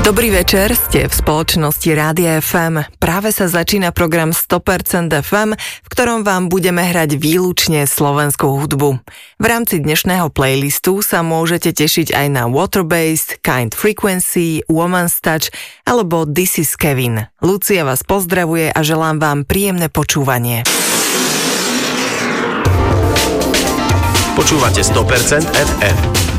Dobrý večer, ste v spoločnosti Rádia FM. Práve sa začína program 100% FM, v ktorom vám budeme hrať výlučne slovenskú hudbu. V rámci dnešného playlistu sa môžete tešiť aj na Waterbased, Kind Frequency, Woman's Touch alebo This is Kevin. Lucia vás pozdravuje a želám vám príjemné počúvanie. Počúvate 100% FM.